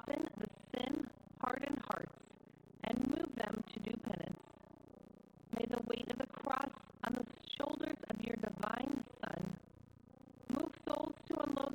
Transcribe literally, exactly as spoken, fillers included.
soften the sin-hardened hearts and move them to do penance. May the weight of the cross on the shoulders of your divine Son move souls to a